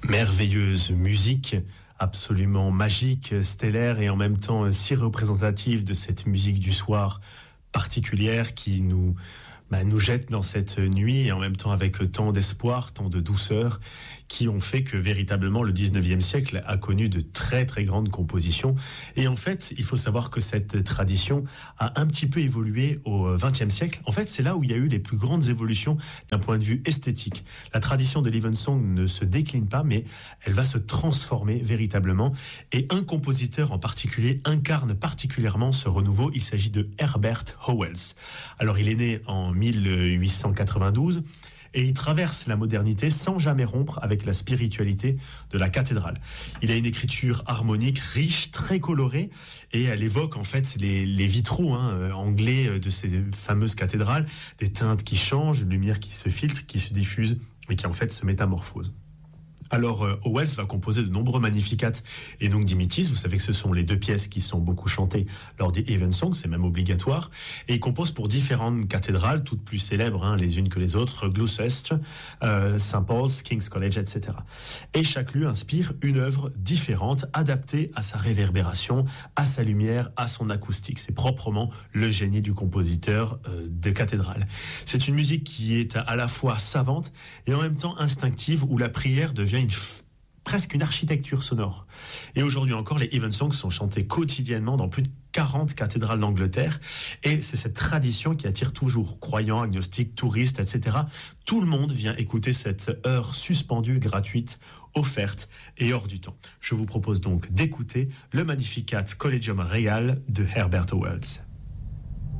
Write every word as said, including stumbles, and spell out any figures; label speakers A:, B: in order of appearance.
A: Merveilleuse musique, absolument magique, stellaire et en même temps si représentative de cette musique du soir particulière qui nous, bah, nous jette dans cette nuit et en même temps avec tant d'espoir, tant de douceur qui ont fait que véritablement le dix-neuvième siècle a connu de très très grandes compositions. Et en fait, il faut savoir que cette tradition a un petit peu évolué au vingtième siècle. En fait, c'est là où il y a eu les plus grandes évolutions d'un point de vue esthétique. La tradition de l'Evensong ne se décline pas, mais elle va se transformer véritablement. Et un compositeur en particulier incarne particulièrement ce renouveau. Il s'agit de Herbert Howells. Alors, il est né en mille huit cent quatre-vingt-douze. Et il traverse la modernité sans jamais rompre avec la spiritualité de la cathédrale. Il a une écriture harmonique, riche, très colorée, et elle évoque en fait les, les vitraux hein, anglais de ces fameuses cathédrales, des teintes qui changent, une lumière qui se filtre, qui se diffuse, et qui en fait se métamorphose. Alors, euh, Howells va composer de nombreux Magnificats et Nunc Dimittis. Vous savez que ce sont les deux pièces qui sont beaucoup chantées lors des Evensong, c'est même obligatoire. Et il compose pour différentes cathédrales, toutes plus célèbres hein, les unes que les autres, Gloucester, euh, Saint Paul's, King's College, et cetera. Et chaque lieu inspire une œuvre différente, adaptée à sa réverbération, à sa lumière, à son acoustique. C'est proprement le génie du compositeur euh, de cathédrale. C'est une musique qui est à la fois savante et en même temps instinctive, où la prière devient une f... presque une architecture sonore. Et aujourd'hui encore, les Evensong sont chantés quotidiennement dans plus de quarante cathédrales d'Angleterre. Et c'est cette tradition qui attire toujours croyants, agnostiques, touristes, et cetera. Tout le monde vient écouter cette heure suspendue, gratuite, offerte et hors du temps. Je vous propose donc d'écouter le Magnificat Collegium Real de Herbert Howells.